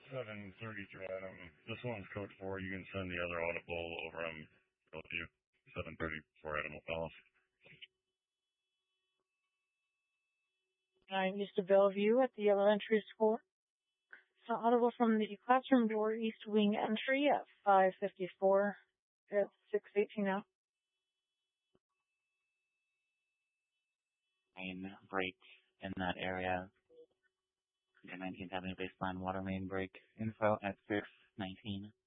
7:32, Adam. This one's code 4. You can send the other audible over with you. 7:34, Adam Palace. 9 East of Bellevue at the elementary school. So audible from the classroom door, East Wing entry at 5:54. It's 6:18 now. Main break in that area. 19th Avenue baseline water main break info at 6:19.